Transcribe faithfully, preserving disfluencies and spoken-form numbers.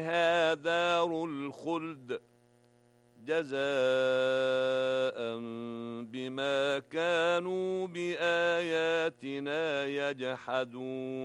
فيها دار الخلد جزاء بما كانوا بآياتنا يجحدون